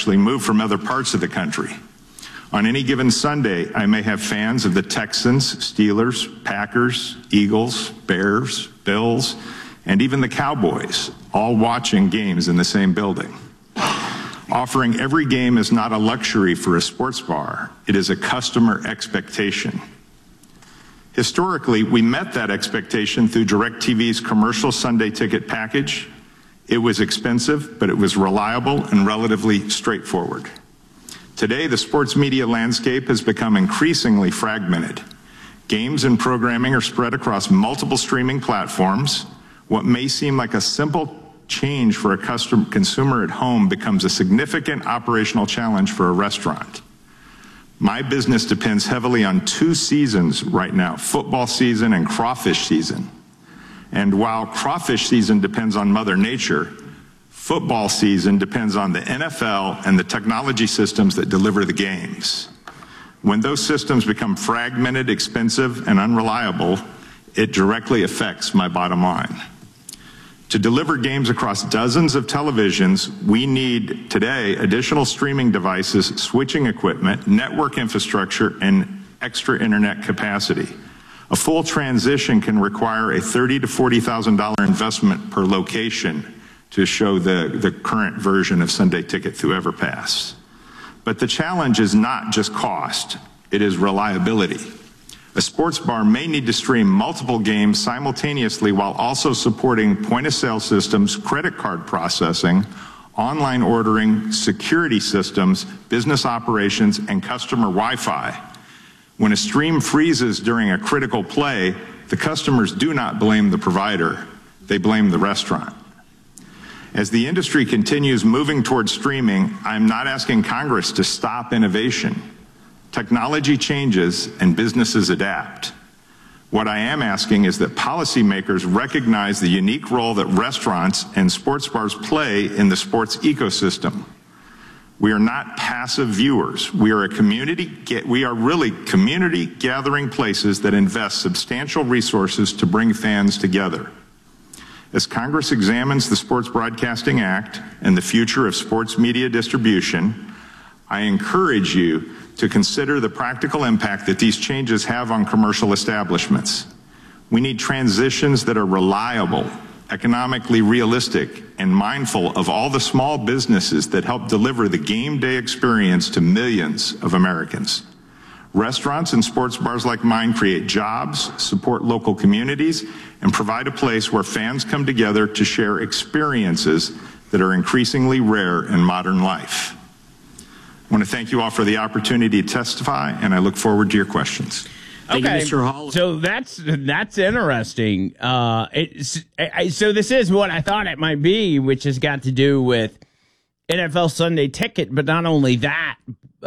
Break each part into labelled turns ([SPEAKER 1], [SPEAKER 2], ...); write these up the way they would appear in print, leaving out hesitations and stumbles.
[SPEAKER 1] actually move from other parts of the country. On any given Sunday, I may have fans of the Texans, Steelers, Packers, Eagles, Bears, Bills, and even the Cowboys, all watching games in the same building. Offering every game is not a luxury for a sports bar. It is a customer expectation. Historically, we met that expectation through DirecTV's commercial Sunday ticket package. It was expensive, but it was reliable and relatively straightforward. Today, the sports media landscape has become increasingly fragmented. Games and programming are spread across multiple streaming platforms. What may seem like a simple change for a consumer at home becomes a significant operational challenge for a restaurant. My business depends heavily on two seasons right now, football season and crawfish season. And while crawfish season depends on Mother Nature, football season depends on the NFL and the technology systems that deliver the games. When those systems become fragmented, expensive, and unreliable, it directly affects my bottom line. To deliver games across dozens of televisions, we need today additional streaming devices, switching equipment, network infrastructure, and extra internet capacity. A full transition can require a $30,000 to $40,000 investment per location to show the current version of Sunday Ticket through EverPass. But the challenge is not just cost, it is reliability. A sports bar may need to stream multiple games simultaneously while also supporting point-of-sale systems, credit card processing, online ordering, security systems, business operations, and customer Wi-Fi. When a stream freezes during a critical play, the customers do not blame the provider, they blame the restaurant. As the industry continues moving towards streaming, I'm not asking Congress to stop innovation. Technology changes and businesses adapt. What I am asking is that policymakers recognize the unique role that restaurants and sports bars play in the sports ecosystem. We are not passive viewers. We are really community gathering places that invest substantial resources to bring fans together. As Congress examines the Sports Broadcasting Act and the future of sports media distribution, I encourage you to consider the practical impact that these changes have on commercial establishments. We need transitions that are reliable, economically realistic, and mindful of all the small businesses that help deliver the game day experience to millions of Americans. Restaurants and sports bars like mine create jobs, support local communities, and provide a place where fans come together to share experiences that are increasingly rare in modern life. I want to thank you all for the opportunity to testify, and I look forward to your questions.
[SPEAKER 2] Thank you, Mr. Hall.
[SPEAKER 3] So that's interesting. So this is what I thought it might be, which has got to do with NFL Sunday Ticket, but not only that,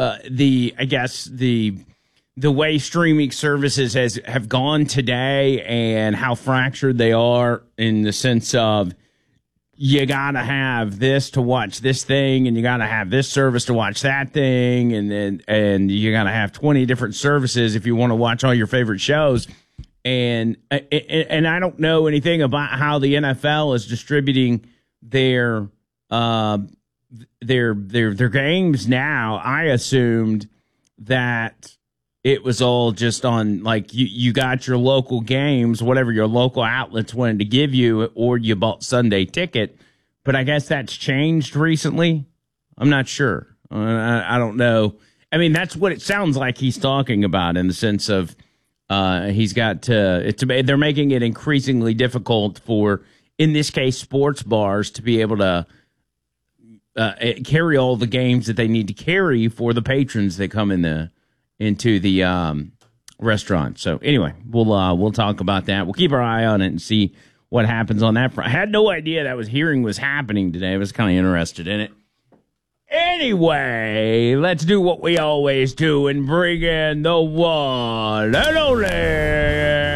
[SPEAKER 3] the way streaming services have gone today and how fractured they are in the sense of you got to have this to watch this thing, and you got to have this service to watch that thing, and you got to have 20 different services if you want to watch all your favorite shows. And I don't know anything about how the NFL is distributing their games now. I assumed that it was all just on, like, you got your local games, whatever your local outlets wanted to give you, or you bought Sunday Ticket. But I guess that's changed recently. I'm not sure. I don't know. I mean, that's what it sounds like he's talking about, in the sense of he's got they're making it increasingly difficult for, in this case, sports bars to be able to carry all the games that they need to carry for the patrons that come into the restaurant. So anyway, we'll talk about that. We'll keep our eye on it and see what happens on that front. I had no idea that hearing was happening today. I was kind of interested in it. Anyway, let's do what we always do and bring in the one and only